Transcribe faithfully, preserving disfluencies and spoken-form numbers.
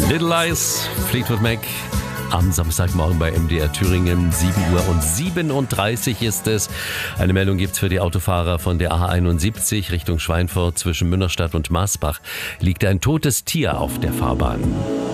Little Lies, Fleetwood Mac. Am Samstagmorgen bei M D R Thüringen, sieben Uhr und siebenunddreißig ist es. Eine Meldung gibt's für die Autofahrer von der A einundsiebzig Richtung Schweinfurt. Zwischen Münnerstadt und Maßbach liegt ein totes Tier auf der Fahrbahn.